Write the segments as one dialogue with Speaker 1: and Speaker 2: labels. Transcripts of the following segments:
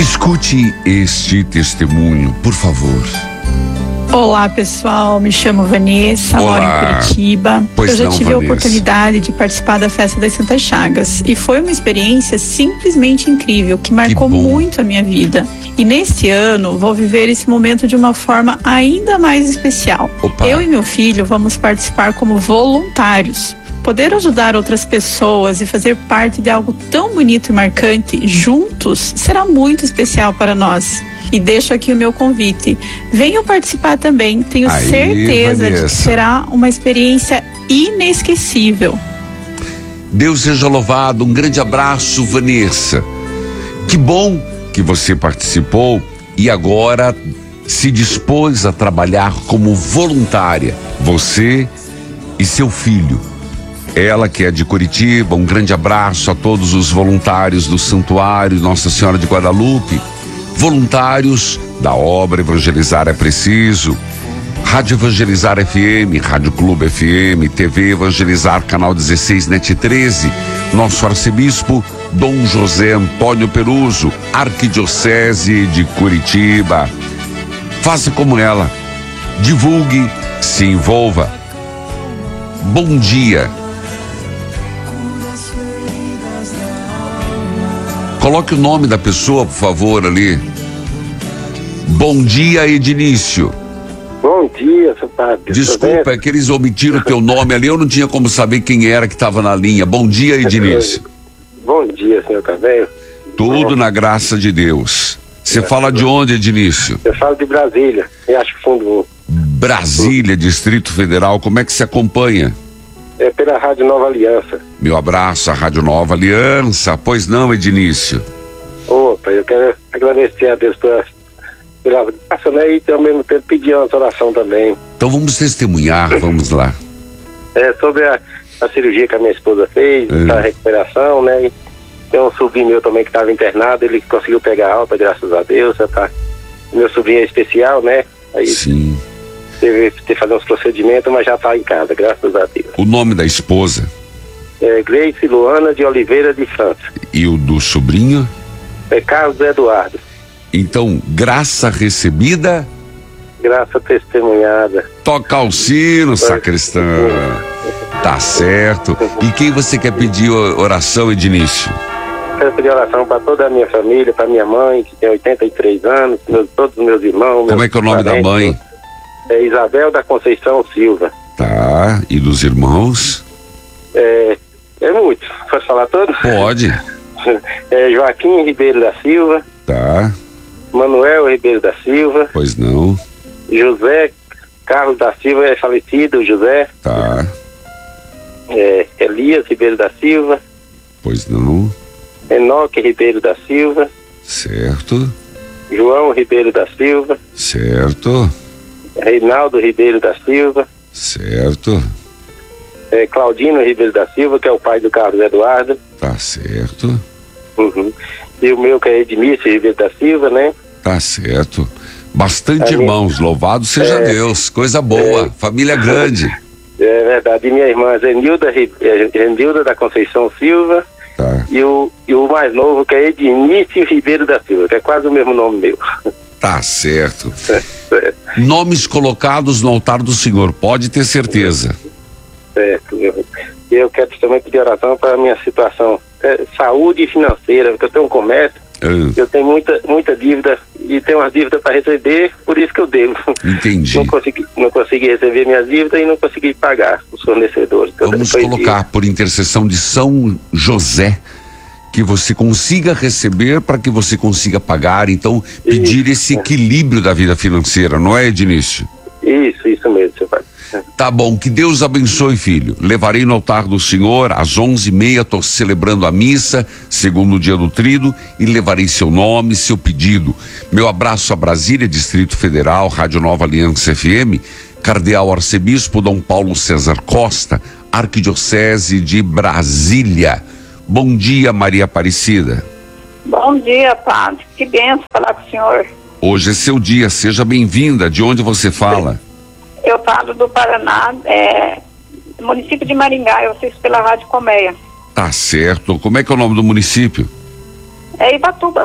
Speaker 1: Escute este testemunho, por favor.
Speaker 2: Olá, pessoal, me chamo Vanessa, moro em Curitiba. Eu já tive a oportunidade de participar da Festa das Santas Chagas e foi uma experiência simplesmente incrível, que marcou muito a minha vida. E neste ano vou viver esse momento de uma forma ainda mais especial. Eu e meu filho vamos participar como voluntários. Poder ajudar outras pessoas e fazer parte de algo tão bonito e marcante juntos será muito especial para nós. E deixo aqui o meu convite. Venham participar também. Tenho certeza de que será uma experiência inesquecível.
Speaker 1: Deus seja louvado. Um grande abraço, Vanessa. Que bom que você participou e agora se dispôs a trabalhar como voluntária. Você e seu filho. Ela que é de Curitiba. Um grande abraço a todos os voluntários do Santuário Nossa Senhora de Guadalupe. Voluntários da obra Evangelizar é Preciso, Rádio Evangelizar FM, Rádio Clube FM, TV Evangelizar, Canal 16, NET 13, nosso arcebispo Dom José Antônio Peruso, Arquidiocese de Curitiba. Faça como ela, divulgue, se envolva. Bom dia. Coloque o nome da pessoa, por favor, ali. Bom dia, Ednício.
Speaker 3: Bom dia, seu padre.
Speaker 1: Desculpa, é que eles omitiram o teu nome ali, eu não tinha como saber quem era que estava na linha. Bom dia, Ednício.
Speaker 3: Bom dia, senhor Taveio.
Speaker 1: Tudo na graça de Deus. Você fala de onde, Ednício?
Speaker 3: Eu falo de Brasília, Riacho Fundo 1.
Speaker 1: Brasília, Distrito Federal, como é que se acompanha?
Speaker 3: É pela Rádio Nova Aliança.
Speaker 1: Meu abraço à Rádio Nova Aliança. Pois não, Ednício?
Speaker 3: Opa, eu quero agradecer a Deus pela graça, né? E ao mesmo tempo pedir uma oração também.
Speaker 1: Então vamos testemunhar, vamos lá.
Speaker 3: Sobre a cirurgia que a minha esposa fez, a recuperação, né? E tem um sobrinho meu também que estava internado, ele conseguiu pegar alta, graças a Deus, tá? Meu sobrinho é especial, né? Aí
Speaker 1: sim.
Speaker 3: Teve que fazer uns procedimentos, mas já está em casa, graças a Deus.
Speaker 1: O nome da esposa?
Speaker 3: É Gleice Luana de Oliveira de Santos.
Speaker 1: E o do sobrinho?
Speaker 3: É Carlos Eduardo.
Speaker 1: Então, graça recebida?
Speaker 3: Graça testemunhada.
Speaker 1: Toca o sino, sacristão. Tá certo. E quem você quer pedir oração, Ednício?
Speaker 3: Quero pedir oração para toda a minha família, para minha mãe, que tem 83 anos, todos os meus irmãos.
Speaker 1: Como é que é o nome da mãe?
Speaker 3: É Isabel da Conceição Silva.
Speaker 1: Tá, e dos irmãos?
Speaker 3: É muito. Posso falar todos?
Speaker 1: Pode.
Speaker 3: Joaquim Ribeiro da Silva.
Speaker 1: Tá.
Speaker 3: Manuel Ribeiro da Silva.
Speaker 1: Pois não.
Speaker 3: José Carlos da Silva é falecido, José.
Speaker 1: Tá.
Speaker 3: Elias Ribeiro da Silva.
Speaker 1: Pois não.
Speaker 3: Enoque Ribeiro da Silva.
Speaker 1: Certo.
Speaker 3: João Ribeiro da Silva.
Speaker 1: Certo.
Speaker 3: Reinaldo Ribeiro da Silva.
Speaker 1: Certo.
Speaker 3: Claudino Ribeiro da Silva, que é o pai do Carlos Eduardo.
Speaker 1: Tá certo.
Speaker 3: Uhum. E o meu que é Edmício Ribeiro da Silva, né?
Speaker 1: Tá certo. Bastante irmãos, louvado seja Deus, coisa boa, família grande.
Speaker 3: É verdade, e minha irmã Zenilda da Conceição Silva.
Speaker 1: Tá.
Speaker 3: E o mais novo que é Ednício Ribeiro da Silva, que é quase o mesmo nome meu.
Speaker 1: Tá certo. Nomes colocados no altar do Senhor, pode ter certeza.
Speaker 3: Certo. Eu quero também pedir oração para a minha situação, saúde financeira, porque eu tenho um comércio, eu tenho muita dívida e tenho umas dívidas para receber, por isso que eu devo.
Speaker 1: Entendi.
Speaker 3: Não consegui receber minhas dívidas e não consegui pagar os fornecedores.
Speaker 1: Vamos colocar por intercessão de São José que você consiga receber para que você consiga pagar, então pedir esse equilíbrio da vida financeira, não é, Ednício?
Speaker 3: Isso mesmo, seu pai.
Speaker 1: Tá bom, que Deus abençoe, filho. Levarei no altar do Senhor às 11h30, estou celebrando a missa, segundo dia do trido, e levarei seu nome, seu pedido. Meu abraço a Brasília, Distrito Federal, Rádio Nova Aliança FM, Cardeal Arcebispo Dom Paulo César Costa, Arquidiocese de Brasília. Bom dia, Maria Aparecida.
Speaker 4: Bom dia, padre. Que benção falar com o senhor.
Speaker 1: Hoje é seu dia, seja bem-vinda. De onde você fala?
Speaker 4: Eu falo do Paraná, município de Maringá, eu assisto pela Rádio Colmeia.
Speaker 1: Tá certo. Como é que é o nome do município?
Speaker 4: É Ivatuba.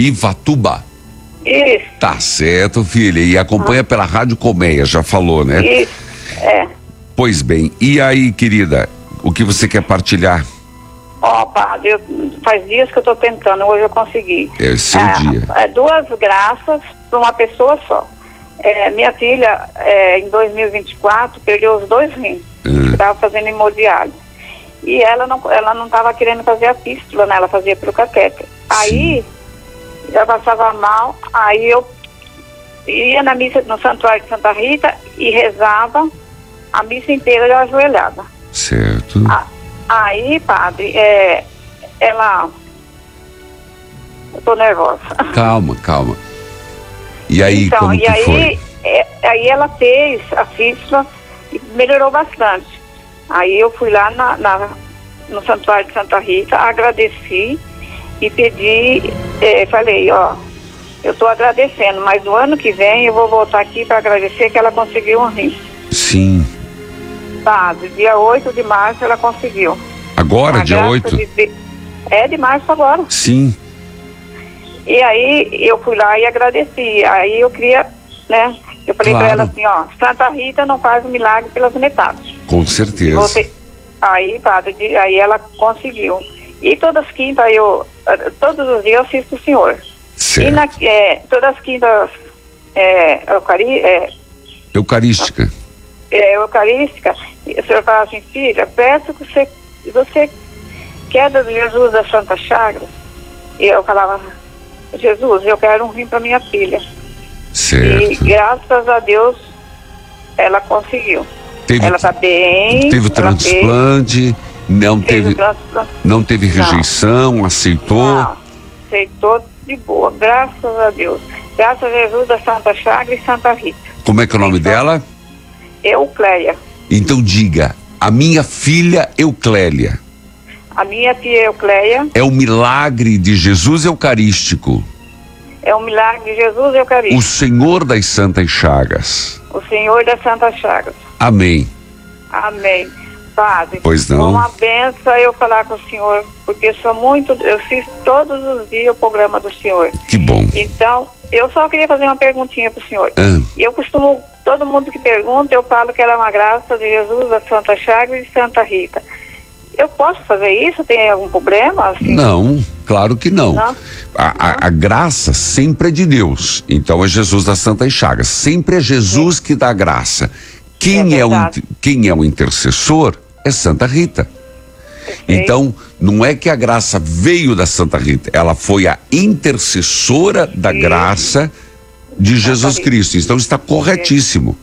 Speaker 1: Ivatuba.
Speaker 4: Isso.
Speaker 1: Tá certo, filha. E acompanha pela Rádio Colmeia, já falou, né?
Speaker 4: Isso,
Speaker 1: Pois bem. E aí, querida, o que você quer partilhar?
Speaker 4: Padre, faz dias que eu tô tentando, hoje eu consegui.
Speaker 1: É o seu dia.
Speaker 4: 2 graças para uma pessoa só. Minha filha, em 2024, perdeu os 2 rins. Estava fazendo hemodiálise. E ela não estava querendo fazer a fístula, né? Ela fazia pelo catéter. Aí, ela passava mal, aí eu ia na missa no Santuário de Santa Rita e rezava a missa inteira de ajoelhada.
Speaker 1: Certo.
Speaker 4: Aí, padre, ela... Eu tô nervosa.
Speaker 1: Calma. E aí,
Speaker 4: então,
Speaker 1: como que foi?
Speaker 4: Aí ela fez a fístula e melhorou bastante. Aí eu fui lá no Santuário de Santa Rita, agradeci e pedi, falei, eu tô agradecendo, mas no ano que vem eu vou voltar aqui para agradecer que ela conseguiu um rim.
Speaker 1: Sim.
Speaker 4: Padre, dia 8 de março ela conseguiu.
Speaker 1: Agora, dia 8?
Speaker 4: De março agora.
Speaker 1: Sim.
Speaker 4: E aí eu fui lá e agradeci. Aí eu queria, né? Eu falei para ela assim, Santa Rita não faz um milagre pelas metades.
Speaker 1: Com certeza.
Speaker 4: Aí, padre, aí ela conseguiu. E todas as quintas todos os dias eu assisto o senhor.
Speaker 1: Certo.
Speaker 4: E todas as quintas
Speaker 1: Eucarística.
Speaker 4: Eucarística, o senhor fala assim, filha, peço que você quer de Jesus da Santa Chagas. E eu falava, Jesus, eu quero um rim para minha filha.
Speaker 1: Certo.
Speaker 4: E graças a Deus ela conseguiu. Ela está bem.
Speaker 1: Teve transplante, não teve rejeição, aceitou?
Speaker 4: Não, aceitou de boa, graças a Deus. Graças a Jesus da Santa Chagas e Santa Rita.
Speaker 1: Como é que é o nome dela?
Speaker 4: Eucléia.
Speaker 1: Então diga, a minha filha Euclélia.
Speaker 4: A minha tia Eucléia.
Speaker 1: É o milagre de Jesus Eucarístico.
Speaker 4: É o milagre de Jesus Eucarístico.
Speaker 1: O Senhor das Santas Chagas.
Speaker 4: O Senhor das Santas Chagas.
Speaker 1: Amém.
Speaker 4: Amém. Padre,
Speaker 1: pois não.
Speaker 4: Uma benção eu falar com o senhor, porque eu fiz todos os dias o programa do senhor.
Speaker 1: Que bom.
Speaker 4: Então, eu só queria fazer uma perguntinha pro senhor. Eu costumo, todo mundo que pergunta, eu falo que ela é uma graça de Jesus, da Santa Chagas e de Santa Rita. Eu posso fazer isso? Tem algum problema? Assim?
Speaker 1: Não, claro que não. A graça sempre é de Deus. Então é Jesus das Santas Chagas. Sempre é Jesus que dá graça. Quem é o intercessor é Santa Rita. Então, não é que a graça veio da Santa Rita, ela foi a intercessora da graça de Jesus Cristo. Então está corretíssimo.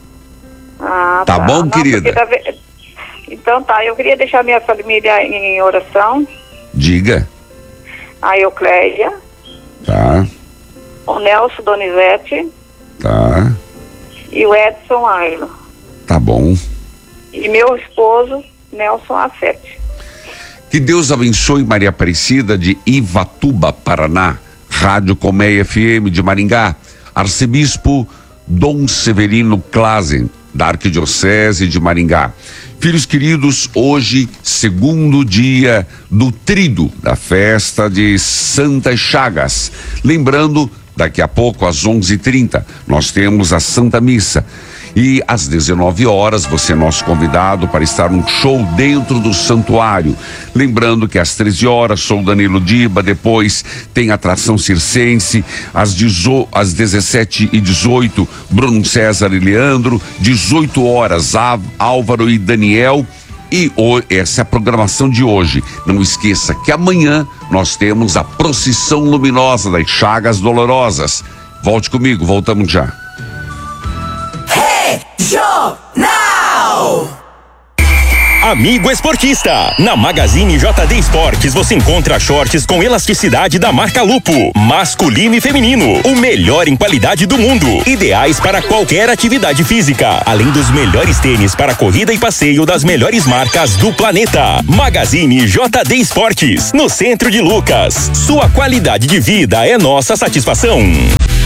Speaker 1: Tá bom, querida?
Speaker 4: Então tá, eu queria deixar minha família em oração.
Speaker 1: Diga.
Speaker 4: A Eucléia.
Speaker 1: Tá.
Speaker 4: O Nelson Donizete.
Speaker 1: Tá.
Speaker 4: E o Edson Ailo.
Speaker 1: Tá bom.
Speaker 4: E meu esposo, Nelson Assete.
Speaker 1: Que Deus abençoe Maria Aparecida de Ivatuba, Paraná. Rádio Colmeia FM de Maringá. Arcebispo Dom Severino Klazen, da Arquidiocese de Maringá. Filhos queridos, hoje, segundo dia do tríduo da festa de Santas Chagas. Lembrando, daqui a pouco, às 11h30, nós temos a Santa Missa. E às 19 horas, você é nosso convidado para estar num show dentro do santuário. Lembrando que às 13 horas, show Danilo Diba, depois tem atração circense, às 17h18, Bruno César e Leandro, 18 horas, Álvaro e Daniel. E essa é a programação de hoje. Não esqueça que amanhã nós temos a procissão luminosa das Chagas Dolorosas. Volte comigo, voltamos já.
Speaker 5: Jornal. Amigo esportista, na Magazine JD Esportes você encontra shorts com elasticidade da marca Lupo, masculino e feminino, o melhor em qualidade do mundo, ideais para qualquer atividade física, além dos melhores tênis para corrida e passeio das melhores marcas do planeta. Magazine JD Esportes, no centro de Lucas. Sua qualidade de vida é nossa satisfação.